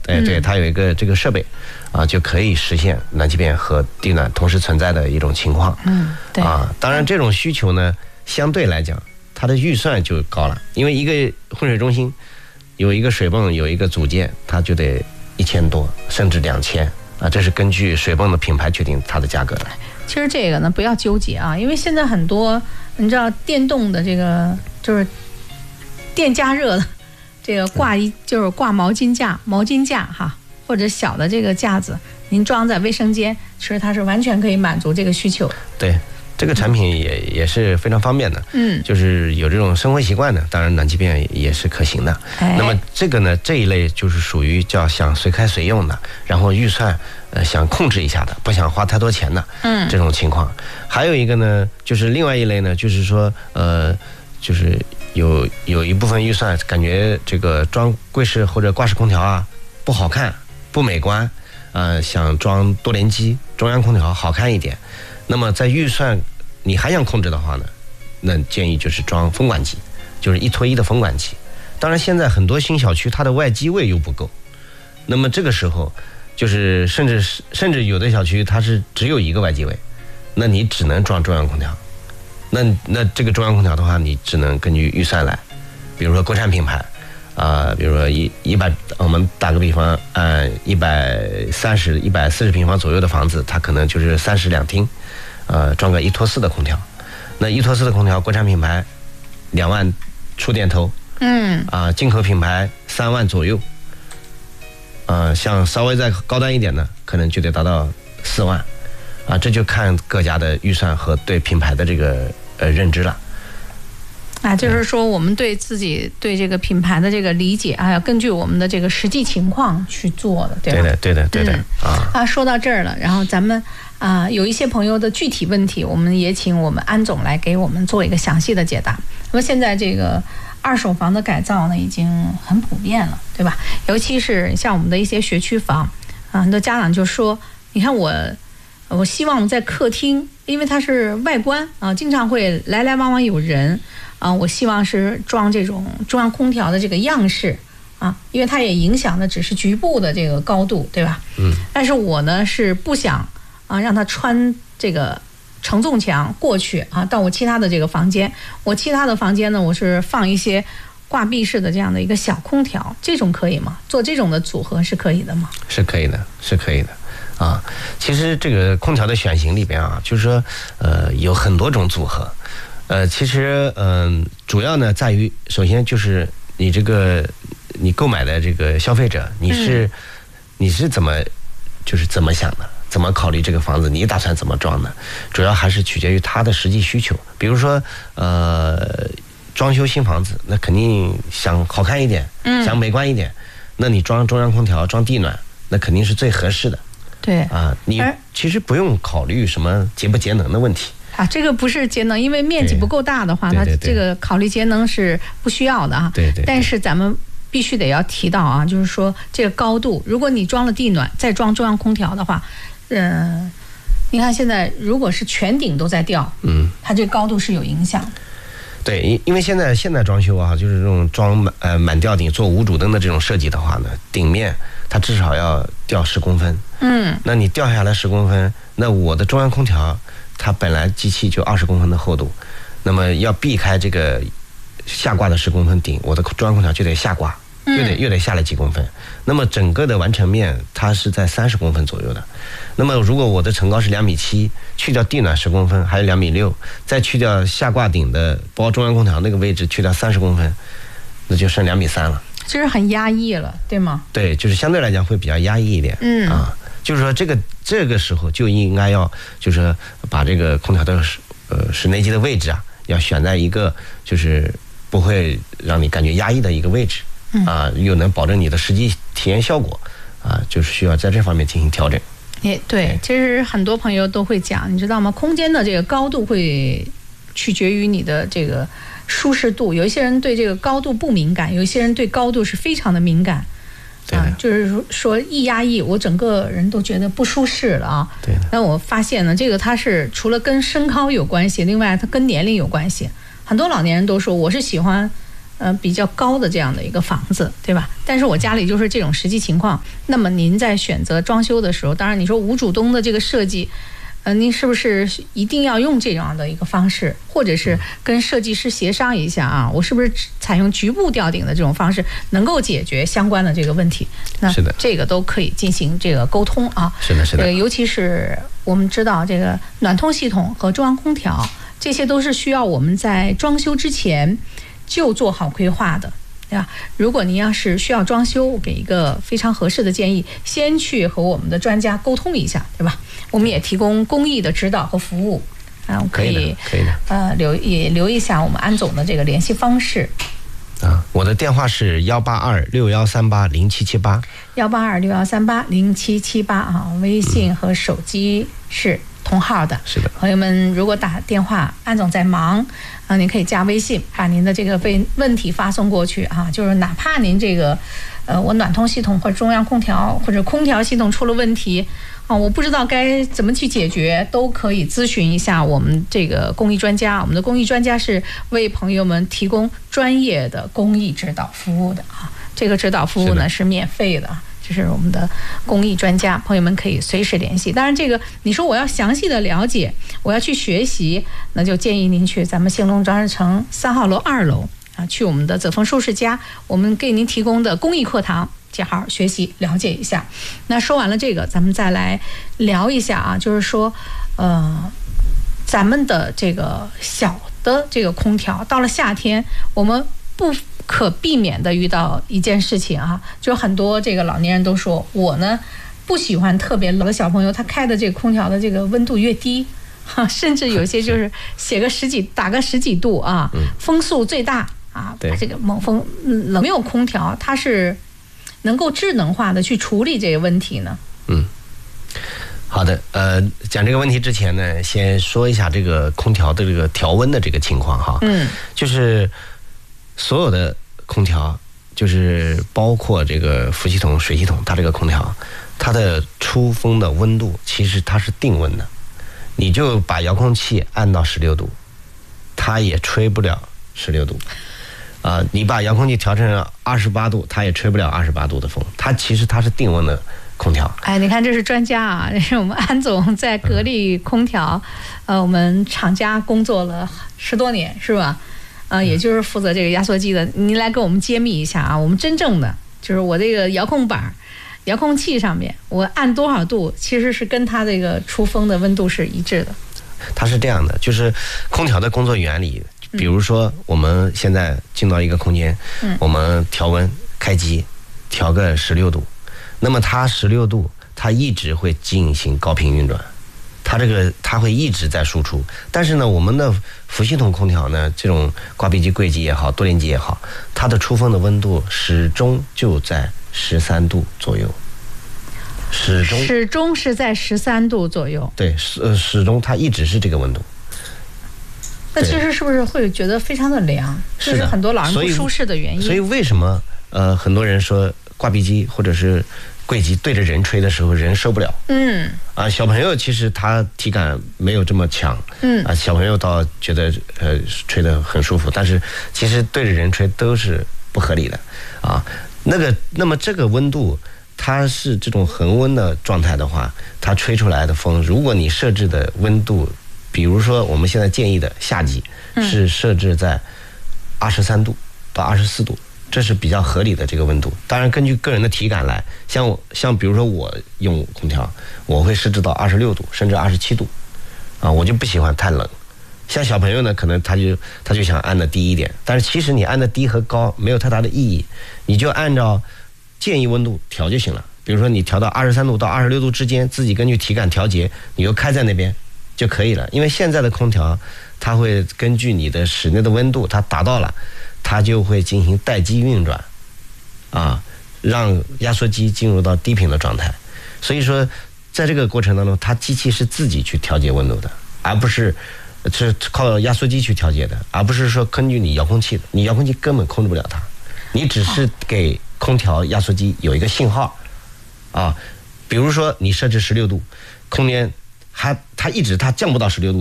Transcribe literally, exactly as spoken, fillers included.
对对，它有一个这个设备，啊，就可以实现暖气片和地暖同时存在的一种情况。 嗯，对啊，当然这种需求呢，相对来讲，它的预算就高了，因为一个混水中心有一个水泵，有一个组件，它就得一千多，甚至两千啊，这是根据水泵的品牌决定它的价格的。 其实这个呢，不要纠结啊，因为现在很多你知道电动的这个就是电加热的这个挂一就是挂毛巾架、毛巾架哈，或者小的这个架子，您装在卫生间，其实它是完全可以满足这个需求。 对。这个产品也也是非常方便的， 嗯， 就是有这种生活习惯的，当然暖气片也是可行的。 哎、 那么这个呢，这一类就是属于叫想随开随用的，然后预算呃想控制一下的，不想花太多钱的， 嗯， 这种情况。还有一个呢，就是另外一类呢，就是说呃，就是有有一部分预算感觉这个装柜式或者挂式空调啊不好看、不美观，呃，想装多联机、中央空调好看一点。那么在预算你还想控制的话呢，那建议就是装风管机，就是一拖一的风管机。当然现在很多新小区它的外机位又不够，那么这个时候就是甚至甚至有的小区它是只有一个外机位，那你只能装中央空调。那那这个中央空调的话，你只能根据预算来，比如说国产品牌啊、呃，比如说一一百，我们打个比方，按一百三十、一百四十平方左右的房子，它可能就是三室两厅。呃，装个一拖四的空调，那一拖四的空调，国产品牌两万出点头， 嗯， 啊、呃，进口品牌三万左右，呃，像稍微再高端一点的，可能就得达到四万，啊、呃，这就看各家的预算和对品牌的这个呃认知了。 啊，就是说我们对自己对这个品牌的这个理解啊，要根据我们的这个实际情况去做的，对吧？ 对的，对的，对的、 嗯、 啊啊，说到这儿了，然后咱们啊有一些朋友的具体问题，我们也请我们安总来给我们做一个详细的解答。那么现在这个二手房的改造呢，已经很普遍了，对吧？尤其是像我们的一些学区房啊，很多家长就说，你看我。我希望在客厅，因为它是外观啊，经常会来来往往有人啊。我希望是装这种中央空调的这个样式啊，因为它也影响的只是局部的这个高度，对吧？ 嗯。 但是我呢是不想啊让它穿这个承重墙过去啊，到我其他的这个房间。我其他的房间呢，我是放一些挂壁式的这样的一个小空调，这种可以吗？做这种的组合是可以的吗？ 是可以的，是可以的。啊，其实这个空调的选型里边啊，就是说，呃，有很多种组合，呃，其实嗯、呃，主要呢在于，首先就是你这个你购买的这个消费者，你是、嗯、你是怎么就是怎么想的，怎么考虑这个房子，你打算怎么装的，主要还是取决于他的实际需求。比如说，呃，装修新房子，那肯定想好看一点，嗯，想美观一点，那你装中央空调、装地暖，那肯定是最合适的。 对啊，你其实不用考虑什么节不节能的问题啊，这个不是节能，因为面积不够大的话，它这个考虑节能是不需要的啊。 对 对, 对。 但是咱们必须得要提到啊，就是说这个高度，如果你装了地暖，再装中央空调的话，呃，你看现在如果是全顶都在吊，嗯，它这高度是有影响的。 对，因因为现在现在装修啊，就是这种装满呃满吊顶做无主灯的这种设计的话呢，顶面它至少要吊十公分。嗯，那你掉下来十公分，那我的中央空调它本来机器就二十公分的厚度，那么要避开这个下挂的十公分顶，我的中央空调就得下挂，又得又得下来几公分。那么整个的完成面它是在三十公分左右的。那么如果我的层高是两米七，去掉地暖十公分，还有两米六，再去掉下挂顶的包中央空调那个位置，去掉三十公分，那就剩两米三了。 其实很压抑了，对吗？ 对，就是相对来讲会比较压抑一点。嗯啊，就是说这个这个时候就应该要就是把这个空调的呃室内机的位置啊，要选在一个就是不会让你感觉压抑的一个位置，嗯、啊，又能保证你的实际体验效果啊，就是需要在这方面进行调整。 哎，对，其实很多朋友都会讲，你知道吗？空间的这个高度会取决于你的这个舒适度。有一些人对这个高度不敏感，有一些人对高度是非常的敏感。啊，就是说一压抑，我整个人都觉得不舒适了啊。对。那我发现呢，这个它是除了跟身高有关系，另外它跟年龄有关系。很多老年人都说，我是喜欢呃比较高的这样的一个房子，对吧？但是我家里就是这种实际情况，那么您在选择装修的时候，当然你说无主东的这个设计。呃，您是不是一定要用这样的一个方式，或者是跟设计师协商一下啊？我是不是采用局部吊顶的这种方式，能够解决相关的这个问题？那是的， 这个都可以进行这个沟通啊。 是的，是的。 呃，尤其是我们知道这个暖通系统和中央空调，这些都是需要我们在装修之前就做好规划的。啊，如果您要是需要装修，我给一个非常合适的建议，先去和我们的专家沟通一下，对吧？我们也提供公益的指导和服务，啊，可以， 可以的， 呃，留也留一下我们安总的这个联系方式。 啊，我的电话是幺八二六幺三八零七七八， 幺八二六幺三八零七七八啊，微信和手机是同号的。 是的， 朋友们，如果打电话，安总在忙。啊，您可以加微信，把您的这个问问题发送过去啊。就是哪怕您这个，呃，我暖通系统或者中央空调或者空调系统出了问题啊，我不知道该怎么去解决，都可以咨询一下我们这个公益专家。我们的公益专家是为朋友们提供专业的公益指导服务的啊。这个指导服务呢 是, 是免费的。这是我们的公益专家，朋友们可以随时联系。当然，这个你说我要详细的了解，我要去学习，那就建议您去咱们兴隆装饰城三号楼二楼啊，去我们的泽丰舒适家，我们给您提供的公益课堂，去好好学习了解一下。那说完了这个，咱们再来聊一下啊，就是说，呃，咱们的这个小的这个空调，到了夏天，我们不可避免的遇到一件事情啊，就很多这个老年人都说，我呢不喜欢特别冷的小朋友，他开的这个空调的这个温度越低，哈，甚至有些就是写个十几打个十几度啊，风速最大啊，把这个猛风冷。没有空调，它是能够智能化的去处理这个问题呢？ 嗯，好的，呃，讲这个问题之前呢，先说一下这个空调的这个调温的这个情况哈，嗯，就是所有的空调，就是包括这个副系统、水系统，它这个空调，它的出风的温度其实它是定温的，你就把遥控器按到十六度，它也吹不了十六度，啊、呃，你把遥控器调成二十八度，它也吹不了二十八度的风，它其实它是定温的空调。 哎，你看这是专家啊，这是我们安总在格力空调，呃，我们厂家工作了十多年，是吧？啊、呃，也就是负责这个压缩机的，您来给我们揭秘一下啊。我们真正的就是我这个遥控板、遥控器上面，我按多少度，其实是跟它这个出风的温度是一致的。 它是这样的，就是空调的工作原理，比如说我们现在进到一个空间，嗯、我们调温开机，调个十六度，那么它十六度，它一直会进行高频运转。它这个它会一直在输出，但是呢，我们的副系统空调呢，这种挂壁机、柜机也好，多连机也好，它的出风的温度始终就在十三度左右，始终始终是在十三度左右。 对，始呃始终它一直是这个温度。 那其实是不是会觉得非常的凉？这是很多老人不舒适的原因。 所以为什么呃很多人说挂壁机或者是柜机对着人吹的时候，人受不了。嗯，啊，小朋友其实他体感没有这么强。嗯，啊，小朋友倒觉得呃吹得很舒服，但是其实对着人吹都是不合理的。啊，那个，那么这个温度，它是这种恒温的状态的话，它吹出来的风，如果你设置的温度，比如说我们现在建议的夏季是设置在二十三度到二十四度。这是比较合理的这个温度，当然根据个人的体感来，像我像比如说我用空调，我会设置到二十六度甚至二十七度，啊，我就不喜欢太冷。像小朋友呢，可能他就他就想按的低一点，但是其实你按的低和高没有太大的意义，你就按照建议温度调就行了。比如说你调到二十三度到二十六度之间，自己根据体感调节，你就开在那边就可以了。因为现在的空调，它会根据你的室内的温度，它达到了。它就会进行待机运转，啊，让压缩机进入到低频的状态。所以说，在这个过程当中，它机器是自己去调节温度的，而不是是靠压缩机去调节的，而不是说根据你遥控器的。你遥控器根本控制不了它，你只是给空调压缩机有一个信号，啊，比如说你设置十六度，空间还它一直它降不到十六度。